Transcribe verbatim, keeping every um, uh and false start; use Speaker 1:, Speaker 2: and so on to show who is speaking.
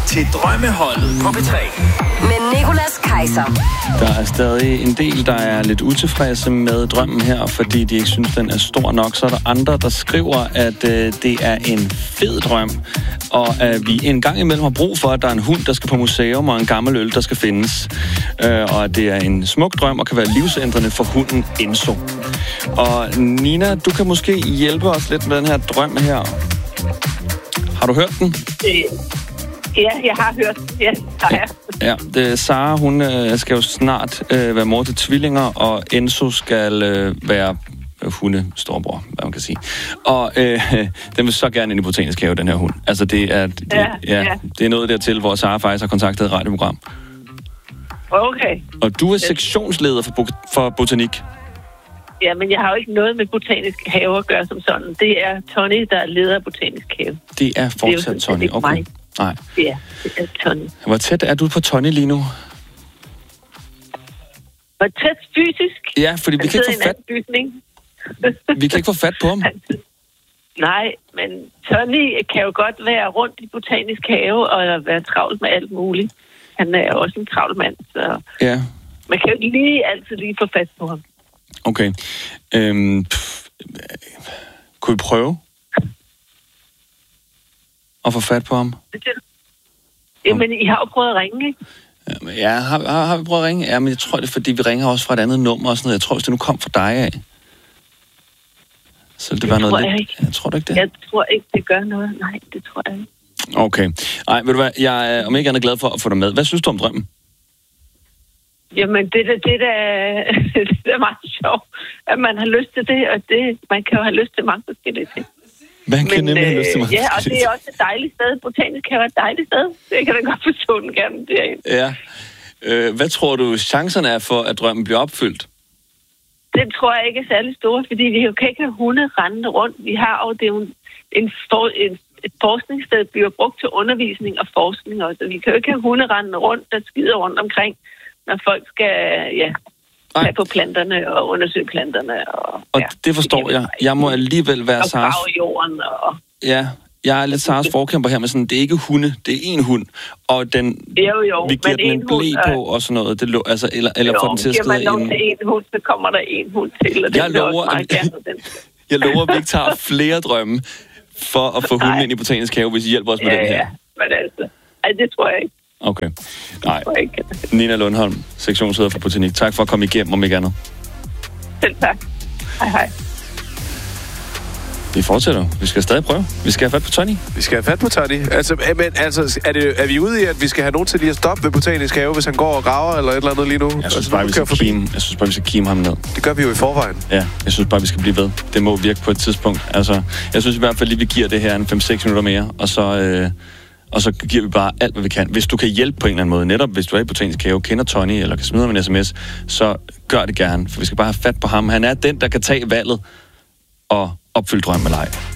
Speaker 1: til Drømmeholdet på P tre.
Speaker 2: Med Nicolas Kaiser.
Speaker 3: Der er stadig en del, der er lidt utilfredse med drømmen her, fordi de ikke synes, den er stor nok. Så er der andre, der skriver, at øh, det er en fed drøm, og at vi en gang imellem har brug for, at der er en hund, der skal på museum, og en gammel øl, der skal findes. Øh, og at det er en smuk drøm, og kan være livsændrende for hunden Enzo. Og Nina, du kan måske hjælpe os lidt med den her drøm her. Har du hørt den?
Speaker 4: Ja, jeg har hørt den. Ja, har jeg.
Speaker 3: Ja, det, Sara, hun øh, skal jo snart øh, være mor til tvillinger, og Enzo skal øh, være hunde storbror, hvad man kan sige. Og øh, den vil så gerne ind i Botanisk Have, den her hund. Altså, det er, det,
Speaker 4: ja,
Speaker 3: ja,
Speaker 4: ja.
Speaker 3: det er noget dertil, hvor Sara faktisk har kontaktet et radioprogram.
Speaker 4: Okay.
Speaker 3: Og du er sektionsleder for, for botanik.
Speaker 4: Ja, men jeg har jo ikke noget med Botanisk Have at gøre som sådan. Det er Tony, der er leder af Botanisk Have.
Speaker 3: Det er fortsat
Speaker 4: det er jo
Speaker 3: Tony, okay. Mig. Nej.
Speaker 4: Ja, det er Tony.
Speaker 3: Hvor tæt er du på Tony lige nu?
Speaker 4: Hvor tæt fysisk?
Speaker 3: Ja, fordi vi kan ikke få fat... vi kan ikke få fat på ham.
Speaker 4: Nej, men Tony kan jo godt være rundt i Botanisk Have og være travlt med alt muligt. Han er også en travl mand, så
Speaker 3: ja.
Speaker 4: Man kan jo ikke lige altid lige få fat på ham.
Speaker 3: Okay. Øhm, pff, kunne vi prøve at få fat på ham?
Speaker 4: Jamen, I har jo prøvet at ringe, ikke?
Speaker 3: Ja, har, har, har vi prøvet at ringe? Ja, men jeg tror, det er, fordi vi ringer også fra et andet nummer og sådan noget. Jeg tror, hvis det nu kom fra dig af, så det, det var noget lidt... Jeg, ikke. jeg tror du ikke det?
Speaker 4: Jeg tror ikke, det gør noget. Nej, det tror jeg ikke.
Speaker 3: Okay. Ej, ved du hvad? Jeg er om ikke andet glad for at få dig med. Hvad synes du om drømmen?
Speaker 4: Jamen, det er det, det er meget sjovt, at man har lyst til det, og det, man kan jo have lyst til mange forskellige ting.
Speaker 3: Man kan Men, nemlig øh, have lyst til mange
Speaker 4: ja, og det er også et dejligt sted. Botanisk Have er et dejligt sted. Det kan da godt forstå den gerne derinde.
Speaker 3: Ja. Øh, hvad tror du, chancerne er for, at drømmen bliver opfyldt?
Speaker 4: Det tror jeg ikke er særlig store, fordi vi jo kan ikke have hunde rendende rundt. Vi har jo, det er jo en, en, for, en et forskningssted, der bliver brugt til undervisning og forskning også. Vi kan jo ikke have hunde rendende rundt, der skider rundt omkring, når folk skal ja, tage på planterne og undersøge planterne. Og,
Speaker 3: og
Speaker 4: ja,
Speaker 3: det forstår det jeg. Jeg må alligevel være Saras...
Speaker 4: Og jorden og...
Speaker 3: Ja, jeg er lidt Saras forkæmper her med sådan, det er ikke hunde, det er en hund, og den,
Speaker 4: jo, jo,
Speaker 3: vi giver den en blæ på og sådan noget, det, altså, eller, eller får den til at skride
Speaker 4: ind. Jo, giver man lov til en hund, så kommer der en hund til, og det
Speaker 3: jeg lover,
Speaker 4: også meget gerne. Den.
Speaker 3: Jeg lover, at vi ikke tager flere drømme for at få hunden ind i Botanisk Have, hvis I hjælper os med
Speaker 4: ja,
Speaker 3: den her.
Speaker 4: Ja, men altså, ej, det tror jeg ikke.
Speaker 3: Okay. Nej. Nina Lundholm, sektionsleder for Botanik. Tak for at komme igennem, om ikke andet.
Speaker 4: Selv tak. Hej, hej.
Speaker 3: Vi fortsætter. Vi skal stadig prøve. Vi skal have fat på Tony.
Speaker 5: Vi skal have fat på Tony. Altså, men, altså er, det, er vi ude i, at vi skal have nogen til lige at stoppe ved Botanisk Have, hvis han går og graver eller et eller andet lige nu?
Speaker 3: Jeg synes,
Speaker 5: altså,
Speaker 3: bare, vi skal kime, jeg synes bare, vi skal kime ham ned.
Speaker 5: Det gør vi jo i forvejen.
Speaker 3: Ja, jeg synes bare, vi skal blive ved. Det må virke på et tidspunkt. Altså, jeg synes i hvert fald lige, vi giver det her en fem seks minutter mere, og så... Øh, Og så giver vi bare alt, hvad vi kan. Hvis du kan hjælpe på en eller anden måde, netop hvis du er i Botanisk Have, kender Tony, eller kan smide ham en sms, så gør det gerne. For vi skal bare have fat på ham. Han er den, der kan tage valget og opfylde drømmen med leg.